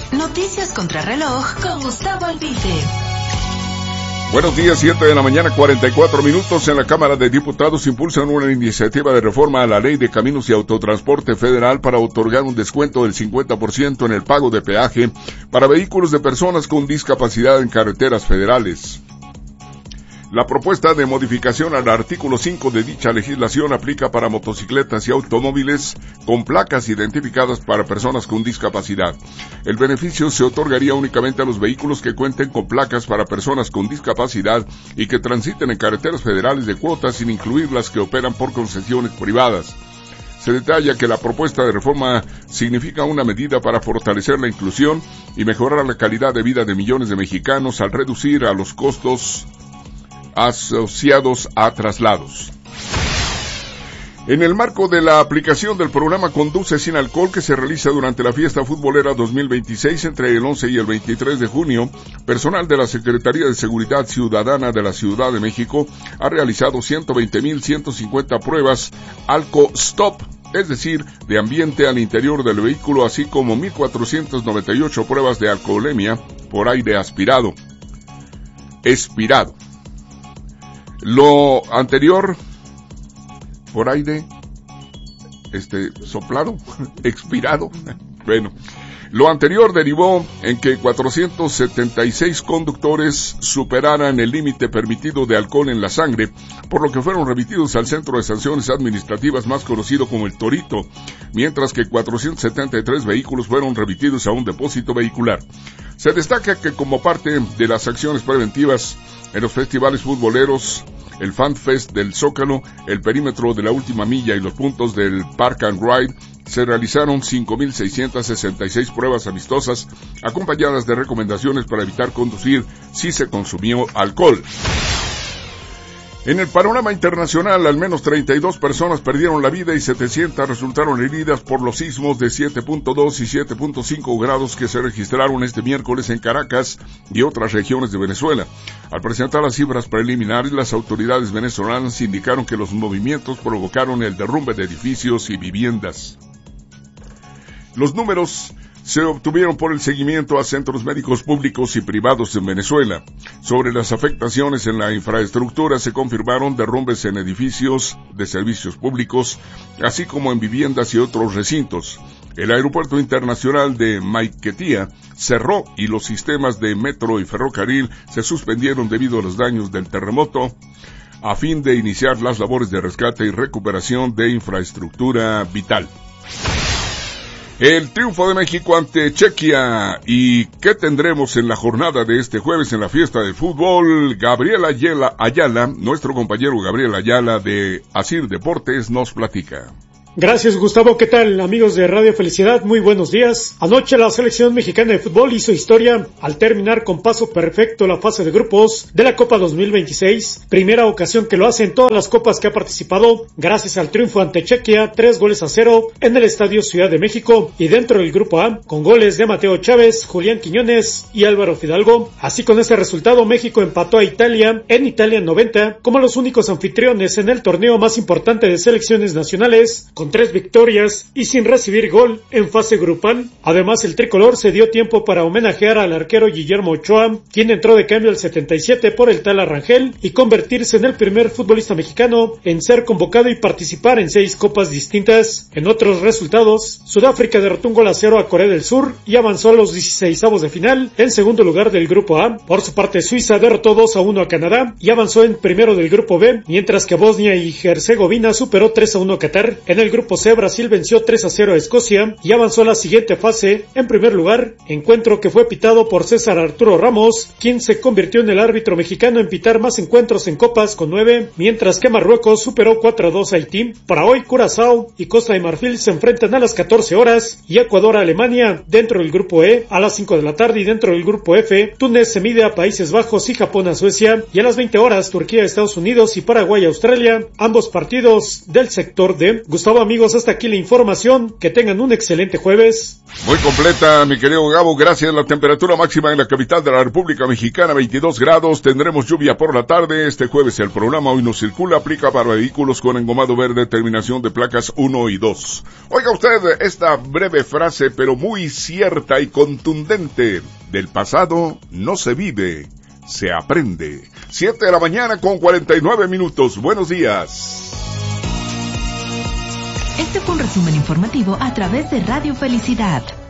Noticias contra reloj con Gustavo Albite. Buenos días, 7 de la mañana, 44 minutos. En la Cámara de Diputados impulsan una iniciativa de reforma a la Ley de Caminos y Autotransporte Federal para otorgar un descuento del 50% en el pago de peaje para vehículos de personas con discapacidad en carreteras federales. La propuesta de modificación al artículo 5 de dicha legislación aplica para motocicletas y automóviles con placas identificadas para personas con discapacidad. El beneficio se otorgaría únicamente a los vehículos que cuenten con placas para personas con discapacidad y que transiten en carreteras federales de cuotas, sin incluir las que operan por concesiones privadas. Se detalla que la propuesta de reforma significa una medida para fortalecer la inclusión y mejorar la calidad de vida de millones de mexicanos al reducir a los costos asociados a traslados. En el marco de la aplicación del programa Conduce Sin Alcohol, que se realiza durante la fiesta futbolera 2026 entre el 11 y el 23 de junio, personal de la Secretaría de Seguridad Ciudadana de la Ciudad de México ha realizado 120,150 pruebas AlcoStop, es decir, de ambiente al interior del vehículo, así como 1,498 pruebas de alcoholemia por aire expirado. Lo anterior, por aire, soplado, expirado. Bueno, lo anterior derivó en que 476 conductores superaran el límite permitido de alcohol en la sangre, por lo que fueron remitidos al Centro de Sanciones Administrativas más conocido como el Torito, mientras que 473 vehículos fueron remitidos a un depósito vehicular. Se destaca que como parte de las acciones preventivas en los festivales futboleros, el Fan Fest del Zócalo, el perímetro de la Última Milla y los puntos del Park and Ride, se realizaron 5,666 pruebas amistosas, acompañadas de recomendaciones para evitar conducir si se consumió alcohol. En el panorama internacional, al menos 32 personas perdieron la vida y 700 resultaron heridas por los sismos de 7.2 y 7.5 grados que se registraron este miércoles en Caracas y otras regiones de Venezuela. Al presentar las cifras preliminares, las autoridades venezolanas indicaron que los movimientos provocaron el derrumbe de edificios y viviendas. Los números se obtuvieron por el seguimiento a centros médicos públicos y privados en Venezuela. Sobre las afectaciones en la infraestructura, se confirmaron derrumbes en edificios de servicios públicos, así como en viviendas y otros recintos. El aeropuerto internacional de Maiquetía cerró y los sistemas de metro y ferrocarril se suspendieron debido a los daños del terremoto, a fin de iniciar las labores de rescate y recuperación de infraestructura vital. El triunfo de México ante Chequia. ¿Y qué tendremos en la jornada de este jueves en la fiesta de fútbol? Gabriel Ayala, nuestro compañero Gabriel Ayala de Asir Deportes, nos platica. Gracias, Gustavo. ¿Qué tal, amigos de Radio Felicidad? Muy buenos días. Anoche la selección mexicana de fútbol hizo historia al terminar con paso perfecto la fase de grupos de la Copa 2026, primera ocasión que lo hace en todas las copas que ha participado, gracias al triunfo ante Chequia, 3-0 en el Estadio Ciudad de México, y dentro del grupo A, con goles de Mateo Chávez, Julián Quiñones y Álvaro Fidalgo. Así, con ese resultado, México empató a Italia en 90 como los únicos anfitriones en el torneo más importante de selecciones nacionales, con 3 victorias y sin recibir gol en fase grupal. Además, el tricolor se dio tiempo para homenajear al arquero Guillermo Ochoa, quien entró de cambio al 77 por el Tala Rangel, y convertirse en el primer futbolista mexicano en ser convocado y participar en 6 copas distintas. En otros resultados, Sudáfrica derrotó 1-0 a Corea del Sur y avanzó a los 16avos de final en segundo lugar del grupo A. Por su parte, Suiza derrotó 2-1 a Canadá y avanzó en primero del grupo B, mientras que Bosnia y Herzegovina superó 3-1 a Qatar. En el grupo C, Brasil venció 3-0 a Escocia y avanzó a la siguiente fase en primer lugar, encuentro que fue pitado por César Arturo Ramos, quien se convirtió en el árbitro mexicano en pitar más encuentros en copas con 9, mientras que Marruecos superó 4-2 a Haití. Para hoy, Curazao y Costa de Marfil se enfrentan a las 14 horas y Ecuador a Alemania dentro del grupo E a las 5 de la tarde, y dentro del grupo F, Túnez se mide a Países Bajos y Japón a Suecia, y a las 20 horas Turquía a Estados Unidos y Paraguay a Australia, ambos partidos del sector D. Gustavo, amigos, hasta aquí la información. Que tengan un excelente jueves. Muy completa, mi querido Gabo, gracias. La temperatura máxima en la capital de la República Mexicana, 22 grados. Tendremos lluvia por la tarde. Este jueves el programa Hoy No Circula aplica para vehículos con engomado verde, terminación de placas 1 y 2. Oiga usted esta breve frase, pero muy cierta y contundente. Del pasado no se vive, se aprende. 7 de la mañana con 49 minutos. Buenos días. Este fue un resumen informativo a través de Radio Felicidad.